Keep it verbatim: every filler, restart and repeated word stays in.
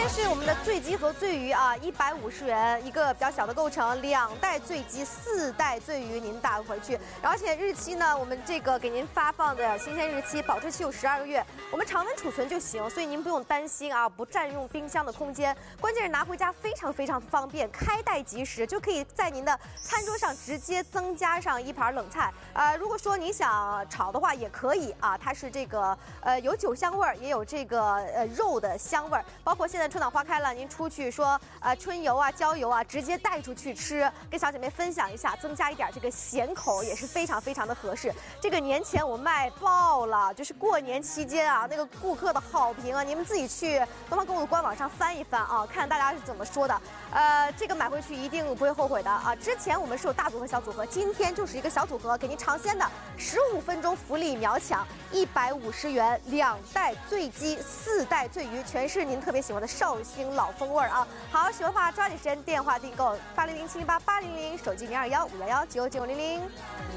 天是我们的醉鸡和醉鱼啊，一百五十元一个比较小的构成，两袋醉鸡，四袋醉鱼，您带回去。而且日期呢，我们这个给您发放的新鲜日期，保质期有十二个月，我们常温储存就行，所以您不用担心啊，不占用冰箱的空间。关键是拿回家非常非常方便，开袋即食，就可以在您的餐桌上直接增加上一盘冷菜。呃，如果说你想炒的话，也可以啊，它是这个呃有酒香味儿，也有这个呃肉的香味儿，包括现在春暖花开了，您出去说呃春游啊、郊游啊，直接带出去吃，跟小姐妹分享一下，增加一点这个咸口也是非常非常的合适。这个年前我卖爆了，就是过年期间啊，那个顾客的好评啊，你们自己去东方购物的官网上翻一翻啊，看大家是怎么说的。呃，这个买回去一定不会后悔的啊！之前我们是有大组合、小组合，今天就是一个小组合，给您尝鲜的十五分钟福利秒抢，一百五十元两袋醉鸡，四袋醉鱼，全是您特别喜欢的绍兴老风味啊！好，喜欢的话抓紧时间电话订购八零零七零八八零零，手机零二幺五幺幺九九零零。